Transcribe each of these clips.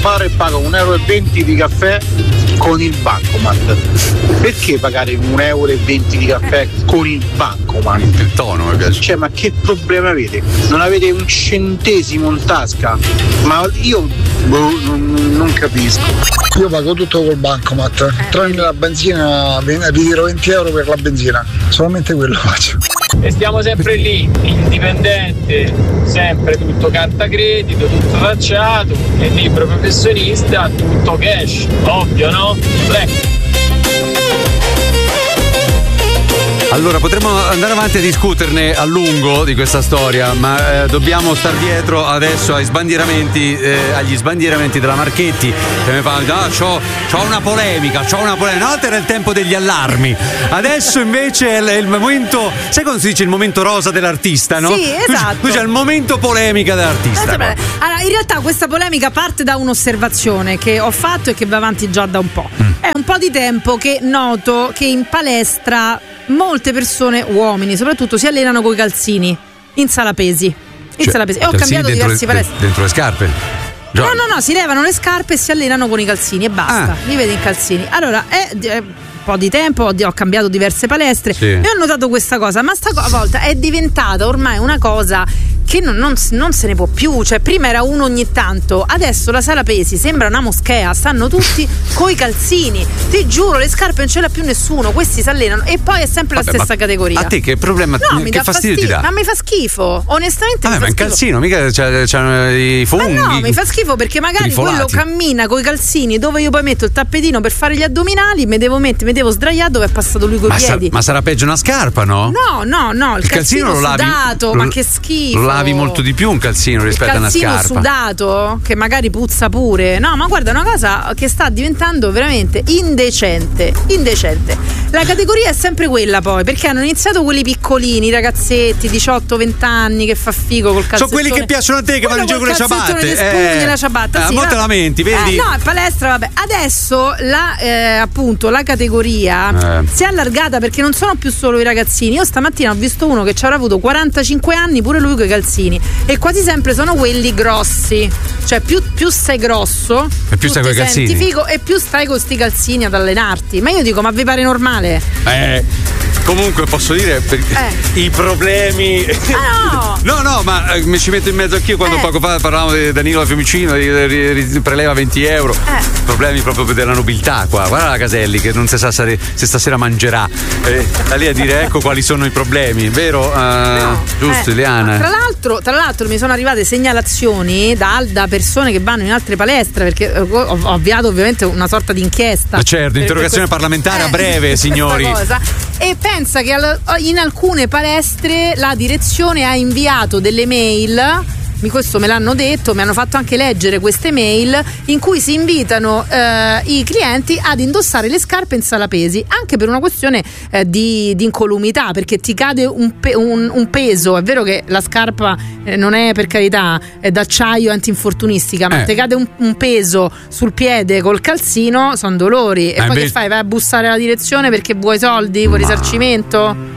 bar e pago 1,20 euro di caffè con il bancomat. Perché pagare 1,20 euro di caffè con il bancomat? Il tono mi piace. Cioè, ma che problema avete? Non avete un centesimo in tasca? Ma io non capisco. Io pago tutto col bancomat, tranne la benzina, vi tiro 20 euro per la benzina, solamente quello faccio. E stiamo sempre lì, indipendente, sempre tutto carta credito, tutto tracciato, e libero professionista, tutto cash, ovvio, no? Allora, potremmo andare avanti a discuterne a lungo di questa storia, ma dobbiamo star dietro adesso agli sbandieramenti della Marchetti, che mi fanno, c'ho una polemica, una volta era il tempo degli allarmi, adesso invece è il momento, sai quando si dice il momento rosa dell'artista, no? Sì, esatto. Qui c'è il momento polemica dell'artista. Allora, in realtà questa polemica parte da un'osservazione che ho fatto e che va avanti già da un po'. È un po' di tempo che noto che in palestra molte persone, uomini soprattutto, si allenano coi calzini in sala pesi. E ho cambiato diversi palestre. Dentro le scarpe? No, si levano le scarpe e si allenano con i calzini e basta. Li vedi in calzini. Allora, è un po' di tempo, ho cambiato diverse palestre e ho notato questa cosa, ma sta volta è diventata ormai una cosa che non se ne può più. Cioè, prima era uno ogni tanto, adesso la sala pesi sembra una moschea, stanno tutti coi calzini, ti giuro, le scarpe non ce l'ha più nessuno, questi si allenano e poi è sempre la stessa categoria. A te che problema, che fastidio ti dà? Ma mi fa schifo, onestamente. Ma in calzino mica c'hanno i funghi. Ma no, mi fa schifo perché magari quello cammina coi calzini dove io poi metto il tappetino per fare gli addominali, mi devo sdraiare dove è passato lui coi piedi. Ma sarà peggio una scarpa, no? No, il calzino lo lavi, sudato, ma che schifo. Lo lavi molto di più un calzino rispetto a una scarpa. Il calzino sudato che magari puzza pure. No, ma guarda, è una cosa che sta diventando veramente indecente. La categoria è sempre quella, poi, perché hanno iniziato quelli piccolini, i ragazzetti 18-20 anni che fa figo col calzettone. Sono quelli che piacciono a te, che vanno in giro con le ciabatte. La ciabatta, sì, te lamenti, vedi? No, palestra, vabbè. Adesso appunto la categoria si è allargata perché non sono più solo i ragazzini. Io stamattina ho visto uno che ci avrà avuto 45 anni, pure lui coi calzini, e quasi sempre sono quelli grossi. Cioè più sei grosso e più stai coi calzini, senti figo e più stai con sti calzini ad allenarti. Ma io dico, ma vi pare normale? Comunque posso dire i problemi. No, ma mi ci metto in mezzo anch'io quando poco fa parlavamo di Danilo Fiumicino, preleva 20 euro. Problemi proprio della nobiltà qua. Guarda la Caselli che non si sa se stasera mangerà. Da lì a dire ecco quali sono i problemi, vero? Giusto, Ileana? Tra l'altro mi sono arrivate segnalazioni da persone che vanno in altre palestre, perché ho avviato ovviamente una sorta di inchiesta. Ma certo, interrogazione parlamentare a breve, signori. E pensa che in alcune palestre la direzione ha inviato delle mail, questo me l'hanno detto, mi hanno fatto anche leggere queste mail in cui si invitano i clienti ad indossare le scarpe in sala pesi, anche per una questione di incolumità, perché ti cade un peso. È vero che la scarpa non è, per carità, è d'acciaio antinfortunistica, ma ti cade un peso sul piede col calzino, sono dolori. E poi che fai? Vai a bussare alla direzione perché vuoi soldi, vuoi risarcimento?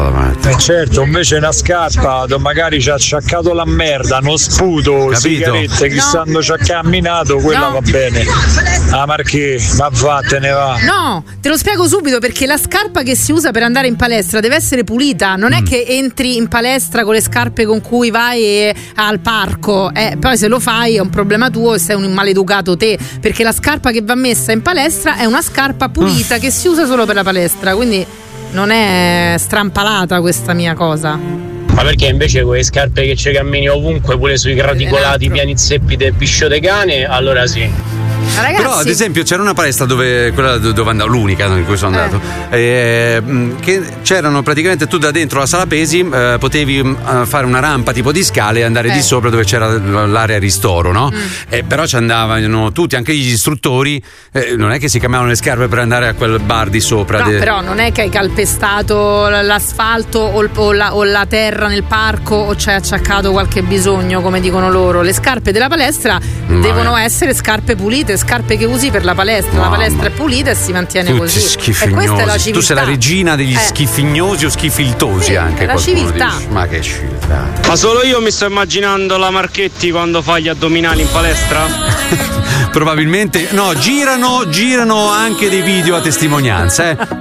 Certo, invece una scarpa magari ci ha acciaccato la merda, uno sputo, sigarette, chi stanno ci ha camminato, quella va bene. Marché, ma vattene va. No, te lo spiego subito, perché la scarpa che si usa per andare in palestra deve essere pulita, non è che entri in palestra con le scarpe con cui vai al parco, poi se lo fai è un problema tuo e sei un maleducato te, perché la scarpa che va messa in palestra è una scarpa pulita che si usa solo per la palestra, quindi non è strampalata questa mia cosa. Ma perché invece quelle scarpe che ci cammini ovunque, pure sui graticolati piani zeppi del piscio de cane, allora sì. Ragazzi, però ad esempio c'era una palestra quella dove andavo, l'unica in cui sono andato, che c'erano praticamente, tu da dentro la sala pesi potevi fare una rampa tipo di scale e andare di sopra dove c'era l'area ristoro, no? Però ci andavano tutti, anche gli istruttori, non è che si cambiavano le scarpe per andare a quel bar di sopra. No, però non è che hai calpestato l'asfalto o la terra nel parco o ci hai acciaccato qualche bisogno, come dicono loro. Le scarpe della palestra devono essere scarpe pulite, scarpe che usi per la palestra. La palestra è pulita e si mantiene così. Schifignosi. E questa è la civiltà. Tu sei la regina degli schifignosi o schifiltosi, anche la civiltà. Dice. Ma che civiltà. Ma solo io mi sto immaginando la Marchetti quando fa gli addominali in palestra? probabilmente no, girano anche dei video a testimonianza,